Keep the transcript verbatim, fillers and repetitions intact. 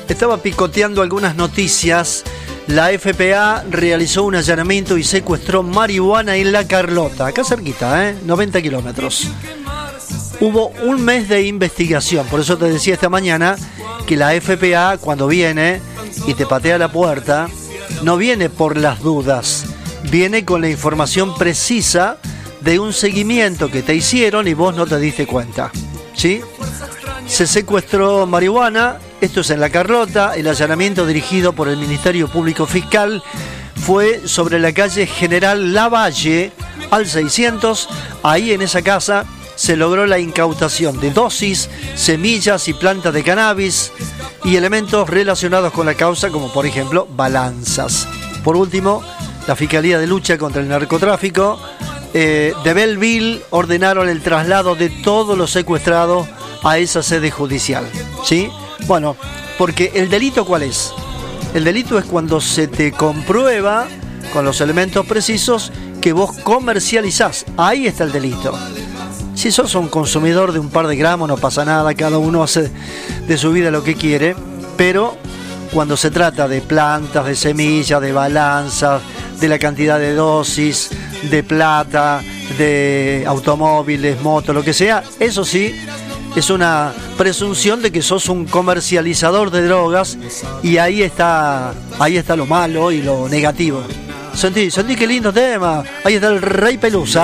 estaba picoteando algunas noticias. La F P A realizó un allanamiento y secuestró marihuana en La Carlota, acá cerquita, ¿eh? noventa kilómetros. Hubo un mes de investigación, por eso te decía esta mañana que la F P A cuando viene y te patea la puerta, no viene por las dudas, viene con la información precisa de un seguimiento que te hicieron y vos no te diste cuenta, ¿sí? Se secuestró marihuana, esto es en La Carlota. El allanamiento dirigido por el Ministerio Público Fiscal fue sobre la calle General Lavalle al seiscientos. Ahí en esa casa se logró la incautación de dosis, semillas y plantas de cannabis y elementos relacionados con la causa, como por ejemplo balanzas. Por último, la Fiscalía de Lucha contra el Narcotráfico eh, de Belleville ordenaron el traslado de todos los secuestrados a esa sede judicial, ¿sí? Bueno, porque el delito, ¿cuál es? El delito es cuando se te comprueba con los elementos precisos que vos comercializás. Ahí está el delito. Si sos un consumidor de un par de gramos, no pasa nada, cada uno hace de su vida lo que quiere, pero cuando se trata de plantas, de semillas, de balanzas, de la cantidad de dosis, de plata, de automóviles, motos, lo que sea, eso sí, es una presunción de que sos un comercializador de drogas y ahí está, ahí está lo malo y lo negativo. Sentí, sentí qué lindo tema. Ahí está el Rey Pelusa.